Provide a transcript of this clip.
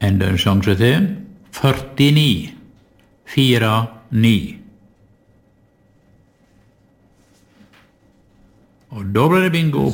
Enda en sjanse til. 49. 4-9. Og da blir det bingo